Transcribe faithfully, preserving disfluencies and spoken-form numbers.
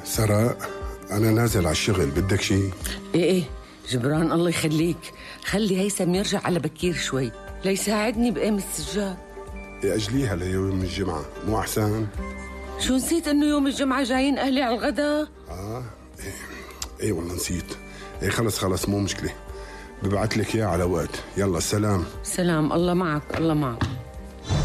سراء، أنا نازل على الشغل، بدك شي؟ إيه إيه جبران الله يخليك، خلي هيثم يرجع على بكير شوي ليساعدني بقيم السجاد. أجليها ليوم الجمعة، مو أحسن؟ شو نسيت إنه يوم الجمعة جايين أهلي على الغداء؟ آه إيه, إيه والله نسيت. إيه خلص خلص مو مشكلة، ببعت لك إياه على وقت. يلا سلام. سلام، الله معك الله معك.